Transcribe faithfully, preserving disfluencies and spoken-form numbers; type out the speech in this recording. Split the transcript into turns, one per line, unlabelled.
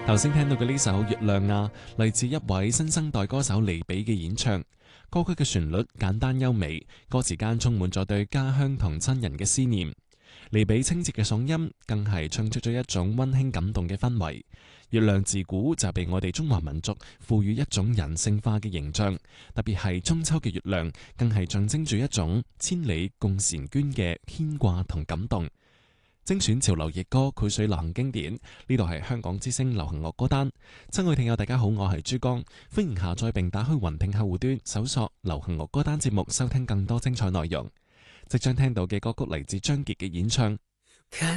頭先聽到嘅呢首《月亮》啊，嚟自一位新生代歌手黎比嘅演唱。歌曲嘅旋律簡單優美，歌詞間充滿咗對家鄉同親人嘅思念。黎比清澈嘅嗓音更係唱出咗一種溫馨感動嘅氛圍。月亮自古就被我哋中華民族賦予一種人性化嘅形象，特別係中秋嘅月亮，更係象徵住一種千里共嬋娟嘅牽掛同感動。精選潮流熱歌，繪水流行經典，呢度係香港之聲流行樂歌單。親愛聽友大家好，我係珠江，歡迎下載並打開雲聽客戶端，搜索流行樂歌單節目，收聽更多精彩內容。即將聽到嘅歌曲嚟自張傑嘅演唱。